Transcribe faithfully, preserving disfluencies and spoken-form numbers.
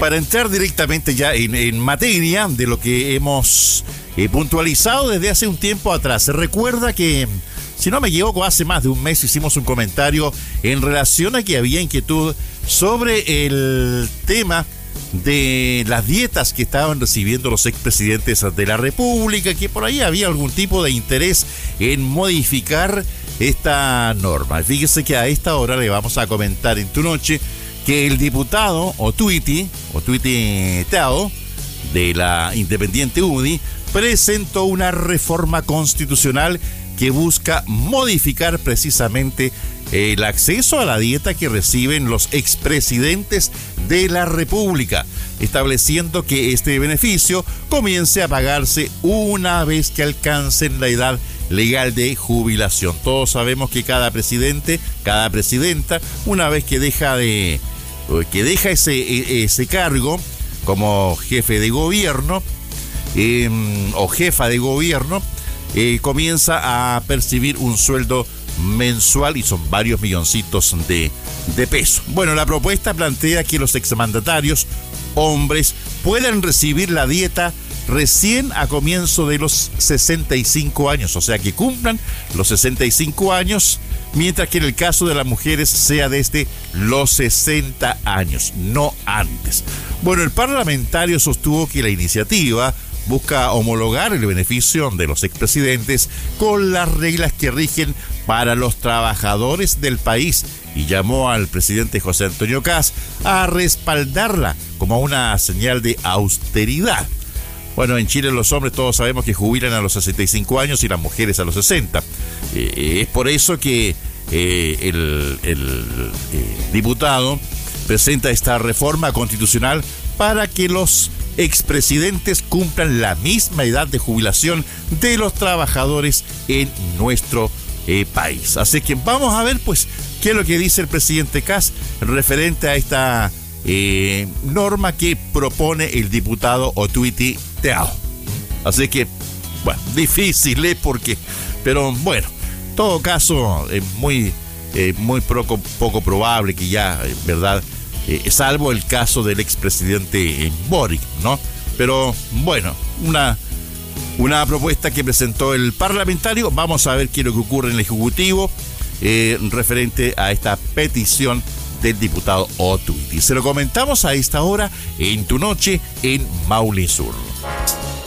Para entrar directamente ya en, en materia de lo que hemos eh, puntualizado desde hace un tiempo atrás. Se recuerda que, si no me equivoco, hace más de un mes hicimos un comentario en relación a que había inquietud sobre el tema de las dietas que estaban recibiendo los expresidentes de la República, que por ahí había algún tipo de interés en modificar esta norma. Fíjese que a esta hora le vamos a comentar en tu noche que el diputado Otuiti, Otuiti Teao, de la Independiente U D I, presentó una reforma constitucional que busca modificar precisamente el acceso a la dieta que reciben los expresidentes de la República, estableciendo que este beneficio comience a pagarse una vez que alcancen la edad legal de jubilación. Todos sabemos que cada presidente, cada presidenta, una vez que deja de que deja ese, ese cargo como jefe de gobierno eh, o jefa de gobierno, eh, comienza a percibir un sueldo mensual y son varios milloncitos de, de pesos. Bueno, la propuesta plantea que los exmandatarios, hombres, puedan recibir la dieta recién a comienzo de los sesenta y cinco años, o sea que cumplan los sesenta y cinco años, mientras que en el caso de las mujeres sea desde los sesenta años, no antes. Bueno, el parlamentario sostuvo que la iniciativa busca homologar el beneficio de los expresidentes con las reglas que rigen para los trabajadores del país y llamó al presidente José Antonio Kast a respaldarla como una señal de austeridad. Bueno, en Chile los hombres todos sabemos que jubilan a los sesenta y cinco años y las mujeres a los sesenta. Eh, es por eso que eh, el, el eh, diputado presenta esta reforma constitucional para que los expresidentes cumplan la misma edad de jubilación de los trabajadores en nuestro eh, país. Así que vamos a ver pues qué es lo que dice el presidente Kast referente a esta eh, norma que propone el diputado Otuiti Teao. Así que, bueno, difícil, ¿eh? Porque, pero bueno, en todo caso es muy, eh, muy poco, poco probable que ya, ¿verdad? Eh, salvo el caso del expresidente Boric, ¿no? Pero bueno, una, una propuesta que presentó el parlamentario. Vamos a ver qué es lo que ocurre en el Ejecutivo eh, referente a esta petición del diputado Otuiti. Se lo comentamos a esta hora en Tu Noche en Maule Sur.